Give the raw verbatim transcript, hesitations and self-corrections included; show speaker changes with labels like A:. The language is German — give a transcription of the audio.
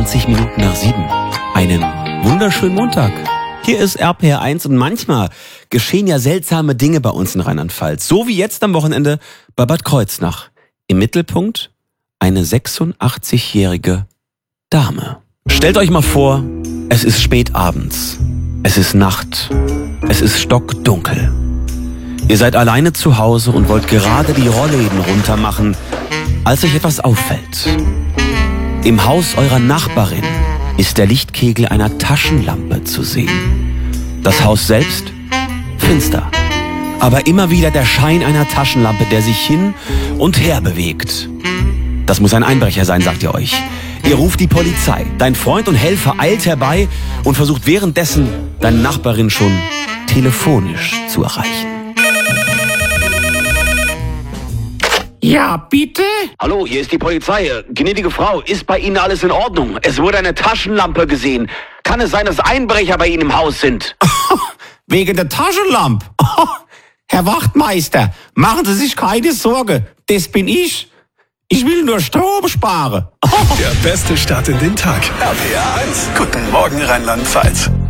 A: zwanzig Minuten nach sieben. Einen wunderschönen Montag. Hier ist R P R eins und manchmal geschehen ja seltsame Dinge bei uns in Rheinland-Pfalz. So wie jetzt am Wochenende bei Bad Kreuznach. Im Mittelpunkt eine sechsundachtzig-jährige Dame. Stellt euch mal vor, es ist spät abends. Es ist Nacht. Es ist stockdunkel. Ihr seid alleine zu Hause und wollt gerade die Rollläden runtermachen, als euch etwas auffällt. Im Haus eurer Nachbarin ist der Lichtkegel einer Taschenlampe zu sehen. Das Haus selbst finster. Aber immer wieder der Schein einer Taschenlampe, der sich hin und her bewegt. Das muss ein Einbrecher sein, sagt ihr euch. Ihr ruft die Polizei. Dein Freund und Helfer eilt herbei und versucht währenddessen, deine Nachbarin schon telefonisch zu erreichen.
B: Ja, bitte?
C: Hallo, hier ist die Polizei. Gnädige Frau, ist bei Ihnen alles in Ordnung? Es wurde eine Taschenlampe gesehen. Kann es sein, dass Einbrecher bei Ihnen im Haus sind?
B: Wegen der Taschenlampe? Herr Wachtmeister, machen Sie sich keine Sorge. Das bin ich. Ich will nur Strom sparen.
D: Der beste Start in den Tag. R P R eins. Guten Morgen, Rheinland-Pfalz.